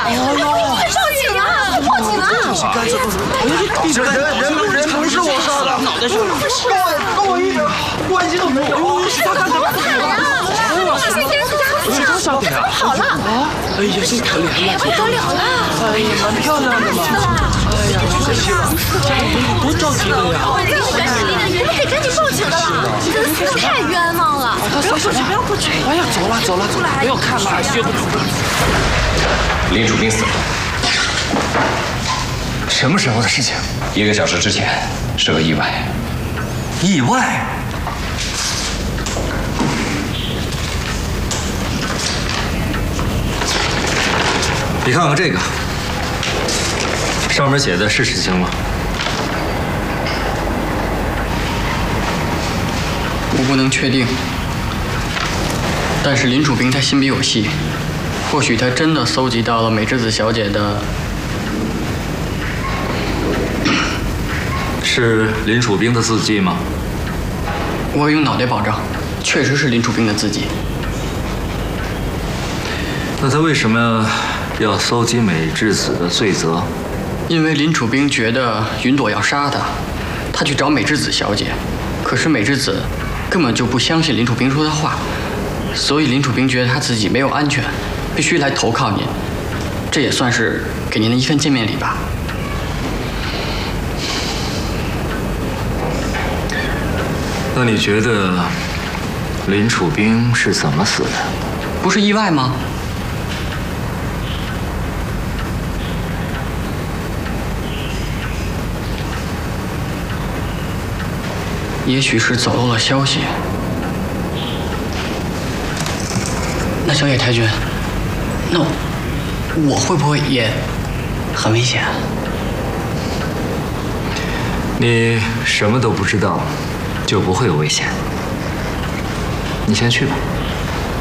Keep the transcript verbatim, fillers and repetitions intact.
哎呦，报警啊！报警啊！ 这人人不人不是我杀的，脑袋上跟我跟我一点关系都没有。是他干的，不是我。 你先先去家属上，好了。 哎呀，这可怜了， 不得了了！ 哎呀，蛮漂亮的嘛。哎呀，真可惜了，家里人多着急的呀。 你们可以赶紧报警的了，真是太冤枉了。 不要过去，不要过去。哎呀，走了走了走了，不要看了，血都流了。 林楚斌死了。 什么时候的事情？ 一个小时之前，是个意外。 意外？你看看这个，上面写的是实情吗？ 我不能确定，但是林楚斌他心里有戏，或许他真的搜集到了美智子小姐的。 是林楚斌的字迹吗？ 我用脑袋保证，确实是林楚斌的字迹。 那他为什么要搜集美智子的罪责？ 因为林楚斌觉得云朵要杀他，他去找美智子小姐，可是美智子根本就不相信林楚斌说的话，所以林楚斌觉得他自己没有安全，必须来投靠您。这也算是给您的一份见面礼吧。 那你觉得林楚斌是怎么死的？ 不是意外吗？也许是走漏了消息。那小野太君，那我会不会也很危险？ 你什么都不知道，就不会有危险。你先去吧。